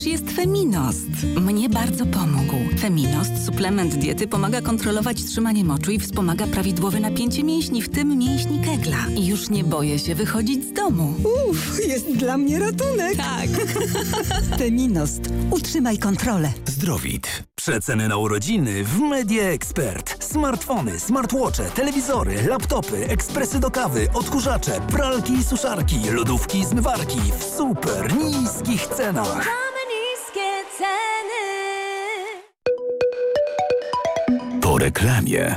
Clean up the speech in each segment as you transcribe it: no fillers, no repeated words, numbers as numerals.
Jest Feminost. Mnie bardzo pomógł. Feminost, suplement diety, pomaga kontrolować trzymanie moczu i wspomaga prawidłowe napięcie mięśni, w tym mięśni Kegla. I już nie boję się wychodzić z domu. Jest dla mnie ratunek. Tak. Feminost. Utrzymaj kontrolę. Zdrowit. Przeceny na urodziny w Media Expert. Smartfony, smartwatche, telewizory, laptopy, ekspresy do kawy, odkurzacze, pralki i suszarki, lodówki i zmywarki w super niskich cenach. Po reklamie.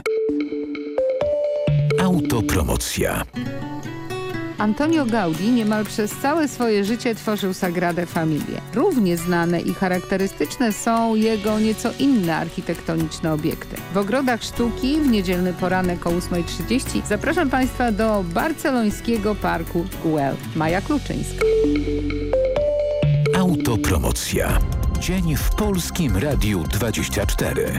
Autopromocja. Antonio Gaudí niemal przez całe swoje życie tworzył Sagradę Familię. Równie znane i charakterystyczne są jego nieco inne architektoniczne obiekty. W ogrodach sztuki w niedzielny poranek o 8:30 zapraszam Państwa do barcelońskiego parku Güell. Maja Kluczyńska. Autopromocja. Dzień w Polskim Radiu 24.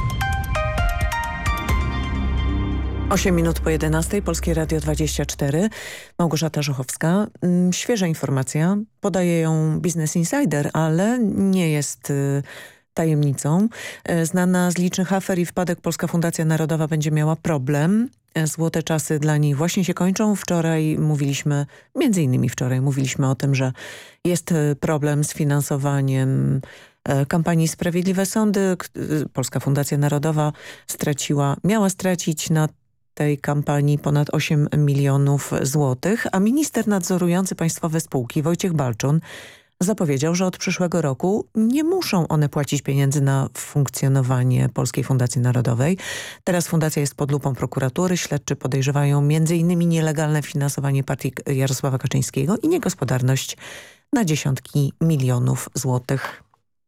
8 minut po 11, Polskie Radio 24, Małgorzata Żochowska. Świeża informacja, podaje ją Business Insider, ale nie jest tajemnicą. Znana z licznych afer i wpadek Polska Fundacja Narodowa będzie miała problem. Złote czasy dla niej właśnie się kończą. Między innymi wczoraj mówiliśmy o tym, że jest problem z finansowaniem kampanii Sprawiedliwe Sądy. Polska Fundacja Narodowa miała stracić na tej kampanii ponad 8 milionów złotych, a minister nadzorujący państwowe spółki Wojciech Balczun zapowiedział, że od przyszłego roku nie muszą one płacić pieniędzy na funkcjonowanie Polskiej Fundacji Narodowej. Teraz fundacja jest pod lupą prokuratury. Śledczy podejrzewają m.in. nielegalne finansowanie partii Jarosława Kaczyńskiego i niegospodarność na dziesiątki milionów złotych.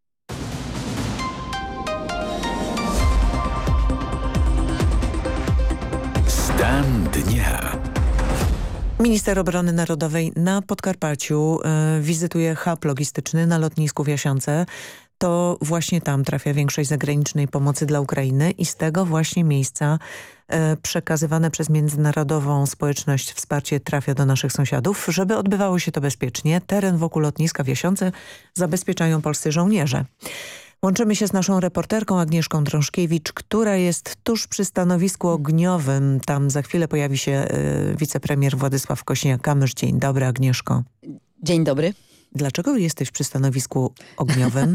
Stan dnia. Minister Obrony Narodowej na Podkarpaciu wizytuje hub logistyczny na lotnisku w Jasionce. To właśnie tam trafia większość zagranicznej pomocy dla Ukrainy i z tego właśnie miejsca przekazywane przez międzynarodową społeczność wsparcie trafia do naszych sąsiadów. Żeby odbywało się to bezpiecznie, teren wokół lotniska w Jasionce zabezpieczają polscy żołnierze. Łączymy się z naszą reporterką Agnieszką Drążkiewicz, która jest tuż przy stanowisku ogniowym. Tam za chwilę pojawi się wicepremier Władysław Kosiniak-Kamysz. Dzień dobry, Agnieszko. Dzień dobry. Dlaczego jesteś przy stanowisku ogniowym?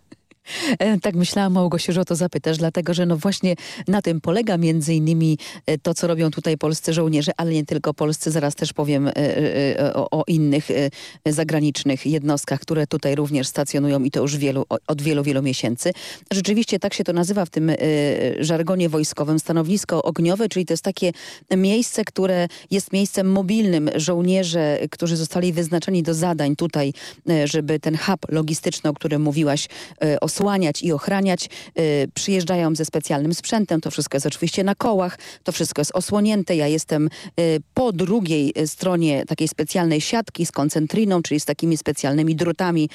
Tak myślałam, Małgosiu, że o to zapytasz, dlatego że no właśnie na tym polega między innymi to, co robią tutaj polscy żołnierze, ale nie tylko polscy. Zaraz też powiem o innych zagranicznych jednostkach, które tutaj również stacjonują i to już od wielu miesięcy. Rzeczywiście tak się to nazywa w tym żargonie wojskowym, stanowisko ogniowe, czyli to jest takie miejsce, które jest miejscem mobilnym. Żołnierze, którzy zostali wyznaczeni do zadań tutaj, żeby ten hub logistyczny, o którym mówiłaś, osłaniać i ochraniać, przyjeżdżają ze specjalnym sprzętem. To wszystko jest oczywiście na kołach, to wszystko jest osłonięte. Ja jestem po drugiej stronie takiej specjalnej siatki z koncentryną, czyli z takimi specjalnymi drutami,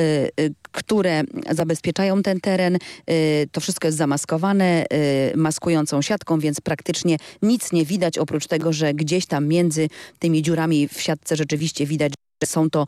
które zabezpieczają ten teren. To wszystko jest zamaskowane maskującą siatką, więc praktycznie nic nie widać, oprócz tego, że gdzieś tam między tymi dziurami w siatce rzeczywiście widać, są to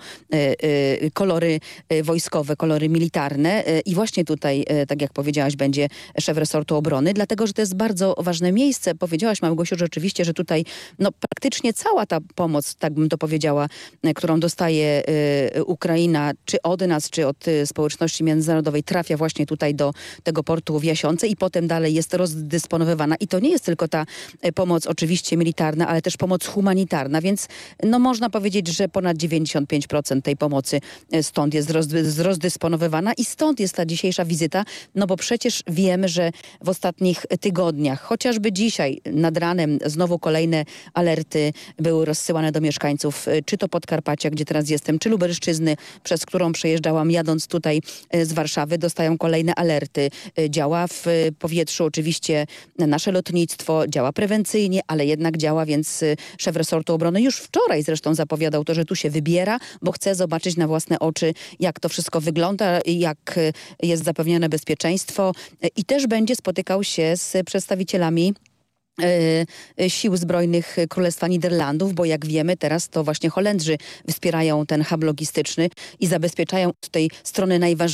kolory wojskowe, kolory militarne i właśnie tutaj, tak jak powiedziałaś, będzie szef resortu obrony, dlatego, że to jest bardzo ważne miejsce. Powiedziałaś, Małgosiu, rzeczywiście, że tutaj no, praktycznie cała ta pomoc, tak bym to powiedziała, którą dostaje Ukraina, czy od nas, czy od społeczności międzynarodowej, trafia właśnie tutaj do tego portu w Jasionce i potem dalej jest rozdysponowywana. I to nie jest tylko ta pomoc oczywiście militarna, ale też pomoc humanitarna, więc no, można powiedzieć, że ponad 95% tej pomocy stąd jest rozdysponowywana i stąd jest ta dzisiejsza wizyta, no bo przecież wiemy, że w ostatnich tygodniach, chociażby dzisiaj nad ranem znowu kolejne alerty były rozsyłane do mieszkańców, czy to Podkarpacia, gdzie teraz jestem, czy Lubelszczyzny, przez którą przejeżdżałam jadąc tutaj z Warszawy, dostają kolejne alerty. Działa w powietrzu oczywiście nasze lotnictwo, działa prewencyjnie, ale jednak działa, więc szef resortu obrony już wczoraj zresztą zapowiadał to, że tu się wybiera, bo chce zobaczyć na własne oczy, jak to wszystko wygląda, jak jest zapewnione bezpieczeństwo i też będzie spotykał się z przedstawicielami Sił Zbrojnych Królestwa Niderlandów, bo jak wiemy teraz to właśnie Holendrzy wspierają ten hub logistyczny i zabezpieczają od tej strony najważniejszej